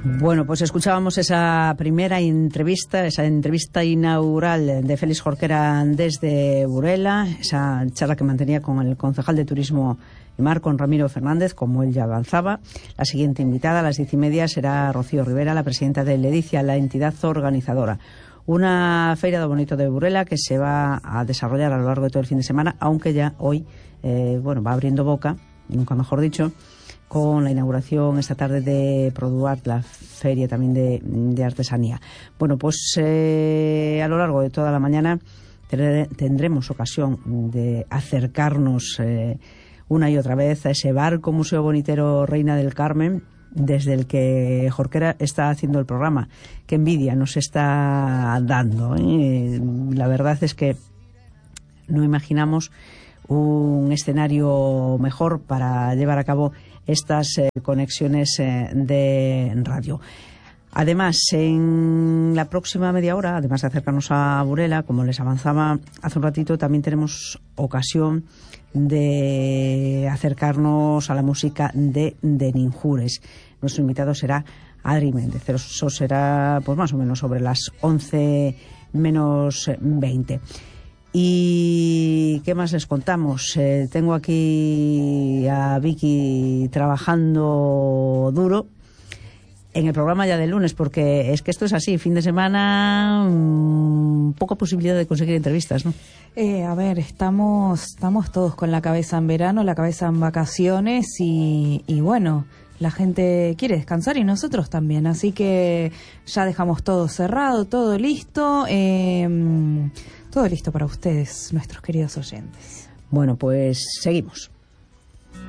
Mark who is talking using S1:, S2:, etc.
S1: Bueno, pues escuchábamos esa primera entrevista, esa entrevista inaugural de Félix Jorquera desde Burela, esa charla que mantenía con el concejal de Turismo y Mar, con Ramiro Fernández, como él ya avanzaba. La siguiente invitada a las 10:30 será Rocío Rivera, la presidenta de Ledicia, la entidad organizadora. Una feria de bonito de Burela que se va a desarrollar a lo largo de todo el fin de semana, aunque ya hoy va abriendo boca, nunca mejor dicho, con la inauguración esta tarde de Produart, la feria también de artesanía. Bueno, pues a lo largo de toda la mañana tendremos ocasión de acercarnos una y otra vez a ese barco Museo Bonitero Reina del Carmen, desde el que Jorquera está haciendo el programa. Qué envidia nos está dando, ¿eh? La verdad es que no imaginamos un escenario mejor para llevar a cabo estas conexiones de radio. Además, en la próxima media hora, además de acercarnos a Burela, como les avanzaba hace un ratito, también tenemos ocasión de acercarnos a la música de Ninjures. Nuestro invitado será Adri Méndez. Eso será pues más o menos sobre las 11 menos 20. ¿Y qué más les contamos? Tengo aquí a Vicky trabajando duro en el programa ya del lunes, porque es que esto es así, fin de semana, poca posibilidad de conseguir entrevistas, ¿no?
S2: A ver, estamos todos con la cabeza en verano, la cabeza en vacaciones y bueno, la gente quiere descansar y nosotros también, así que ya dejamos todo cerrado, todo listo. Todo listo para ustedes, nuestros queridos oyentes.
S1: Bueno, pues seguimos.